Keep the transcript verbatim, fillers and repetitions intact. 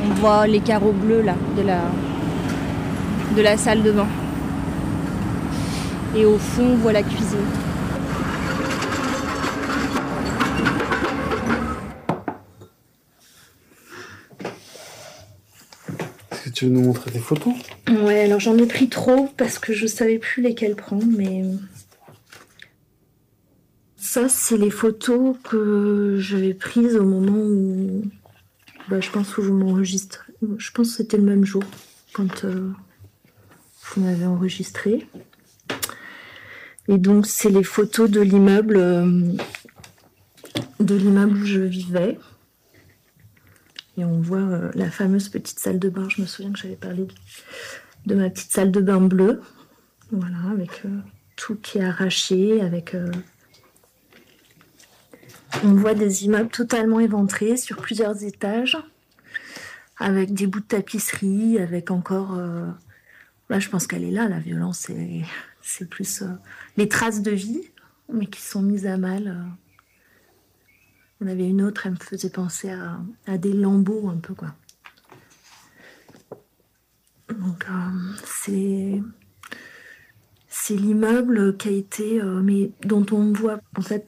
On voit les carreaux bleus là, de la, de la salle de bain. Et au fond, on voit la cuisine. Est-ce que tu veux nous montrer tes photos? Ouais, alors j'en ai pris trop parce que je savais plus lesquelles prendre, mais... Ça, c'est les photos que j'avais prises au moment où... Bah, je pense où je m'enregistre. Je pense que c'était le même jour, quand euh, vous m'avez enregistré. Et donc, c'est les photos de l'immeuble euh, de l'immeuble où je vivais. Et on voit euh, la fameuse petite salle de bain. Je me souviens que j'avais parlé de ma petite salle de bain bleue. Voilà, avec euh, tout qui est arraché, avec... Euh... On voit des immeubles totalement éventrés sur plusieurs étages, avec des bouts de tapisserie, avec encore... Euh... Là, je pense qu'elle est là, la violence. C'est, c'est plus euh, les traces de vie, mais qui sont mises à mal. Euh... On avait une autre, elle me faisait penser à, à des lambeaux un peu, quoi. Donc, euh, c'est... C'est l'immeuble qui a été, euh, mais dont on voit en fait